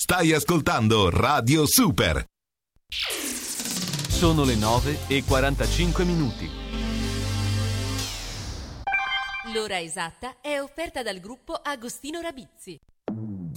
Stai ascoltando Radio Super. Sono le 9:45. L'ora esatta è offerta dal gruppo Agostino Rabizzi.